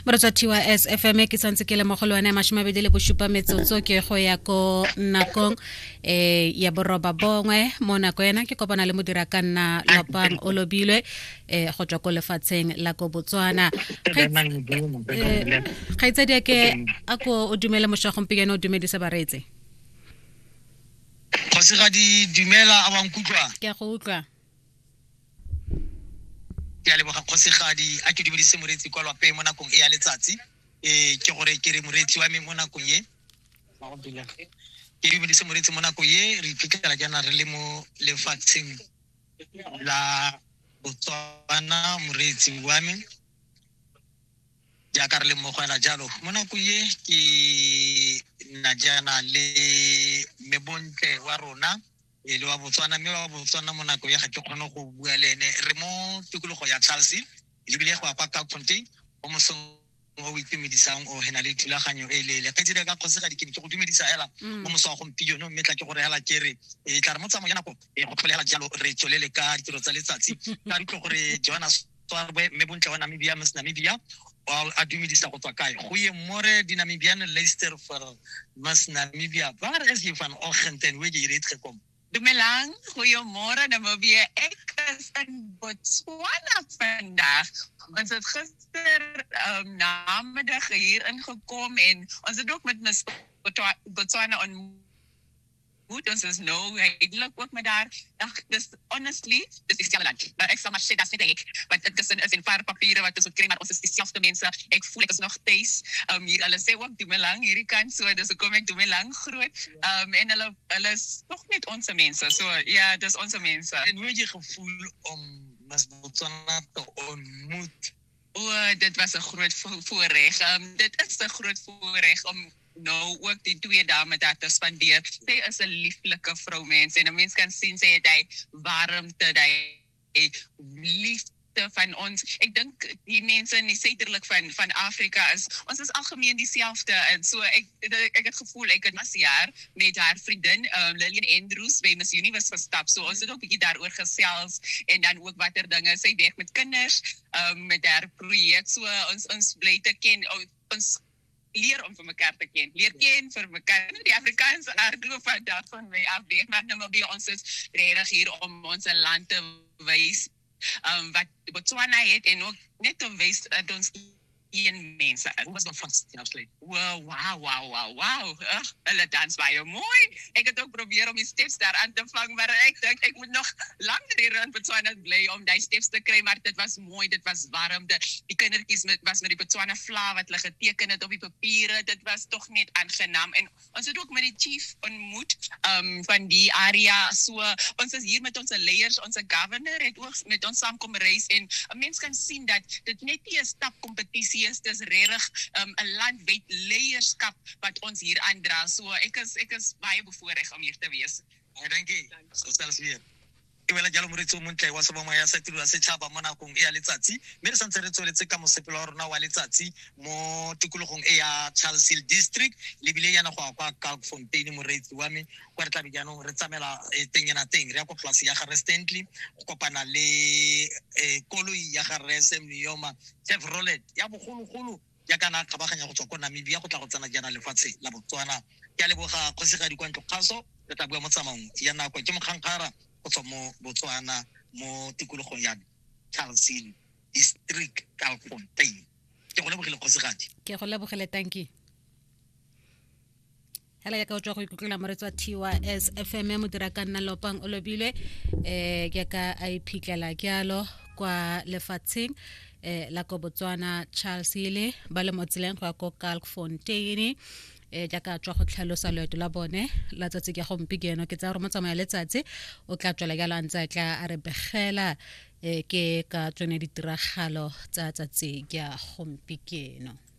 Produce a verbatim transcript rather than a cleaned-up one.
Moratsati wa S F M ke santse ke le mogolo wana mashimabedi le boshupa metsotso ke go ya ko nakong eh ya boroba bongwe mo nako yena ke kopana le modira ka nna Lopang Olobilwe eh go tswa ko lefatsheng la ko Botswana khaitsedi ke ako o dumela moshago mpigeno o dumedisa baretse go se ga di dumela a bankutlwa ke a go utlwa ya le boga kgosegadi a ke dumedise moretsi kwa lwa pe mo nakong e ya letsatsi eh ke gore ke re moretsi wa me mo nakong ye ke dumedise moretsi mo nakong ye re iphitlhela jana re le mo lefatsheng la Botswana moretsi wa me ja ka re le mo gona jalo mo nakong ye ke na jana le mebontle wa rona e le wa Botswana me wa Botswana mo nako ya ga ke kgone go bua le ene re mo tikologo ya Charles e bile go apa ka Fontaine o mo song o itumedisang o hena le thulaganyo e le le ka dire ka kgosega di ke go dumedisa hela mo mo swa go mpio no metla ke gore hela ke re e tla re mo tsamo ya nako e go tlholela jalo re tsholele ka ditiro tsa letsatsi ka re tlo gore Jonas Swarbe me bontle wa Namibia mo Namibia all a dumedisa go tswa kae go ye more di Namibian Leicester for mas Namibia waar is jy van oggend en hoe jy red gekom Dumelang, goeiemôre Namibië. Ek is in Botswana vandag. Ons het gister um, namiddag hier ingekom en ons het ook met Miss Botswana ontmoet. Ons is nou heidelijk ook met daar. Ach, dus honestly, dis is dieselfde land. Uh, ek sal maar sê, dat is net ek. Want het is in, is in paar papieren wat ons ook kry, maar ons is dieselfde mense. Ek voel ek is nog thuis. Um, hier, hulle sê ook, doe me lang, hierdie kant so, dus ek kom ek doe me lang groot. Um, en hulle, hulle is toch net onze mense. So, ja, dis onze mense. En hoe het jy gevoel om Miss Botswana te ontmoet? O, dit was een groot vo- voorrecht. Um, dit is een groot voorrecht om nou ook die twee dame daar te spandeer. Sy is 'n lieflike vrou mens en 'n mens kan sien sy het hy warmte, hy liefde van ons. Ek dink die mense in die suiderlik van van Afrika is ons is algemeen dieselfde en so ek ek het gevoel ek het mas jaar met haar vriendin um, Lillian Andrews by Miss Universe gestap. So ons het ook 'n bietjie daaroor gesels en dan ook watter dinge sy werk met kinders um, met haar projek. So ons ons bly te ken ons leer om vir mekaar te ken. Leer ken vir mekaar. Die Afrikaanse aardkloof van daar van my af weg. Maar nou by ons is regtig hier om ons land te wys um, wat Botswana het en ook net te wys dat ons een mens is. Hoe was dan vast in afsluit? Wow, wow, wow, wow, wow. Ugh, hulle dans baie mooi. Ek het ook probeer om die steps daar aan te vang, maar ek dink ek moet nog langer hier in Botswana bly om die steps te kry, maar dit was mooi, dit was warm. Die, die kindertjies met, was met die Botswana vlag wat hulle geteken het op die papiere, dit was toch net aangenaam. En ons het ook met die chief ontmoet um, van die area. So, ons is hier met onze leiers, onze governor het ook met ons saam kom reis en 'n mens kan sien dat dit net nie 'n stapkompetisie is, dis regtig 'n um, landwyd leierskap wat ons hier aandra. So ek is ek is baie bevoorreg om hier te wees. Ai dankie. So sels weer. Ke wela jalo moretsi o montle wa seboma ya setiro ya setšhaba mo nakong e ya letsatsi mme re santse re tsweletse ka mosepelo wa rona wa letsatsi mo tikologong e ya Charles Hill District le bile yana go kwa ka Fontaine moretsi wa me kwa re tla be jaanong re tsamela teng yana teng re ya go polasi ya ga Stanley go kopana le eh koloi ya ga Resem Nioma Chevrolet ya bogologolo ya kana kgabaganya go tswa ko Namibia go tla go tsena jana lefatshe la Botswana ke a leboga kgosigadi kwa ntlo kgaso re tla bua mo tsamaong ya nako ke mokgankgara go tswa mo Botswana mo tikologong ya Charles Hill District Fontaine ke go lebogile kgosigadi ke go lebogile thank you Hela ya ka o tswa go ikutlwa moretsi wa T wa S F M mo dira ka nna Lopang Olobilwe eh ke ka a iphikela kyalo kwa lefatsheng eh la go Botswana Charles Hill ba le motseleng go ka Kalkfontein eh jaaka tswa go tlhalosa leeto la bone la tsatsi ke go mpigeno ke tsa gore mo tsamaya letsatsi o tla tswela ka lantsa tla a re begela eh ke ka tsone ditiragalo tsa tsatsi ke go mpigeno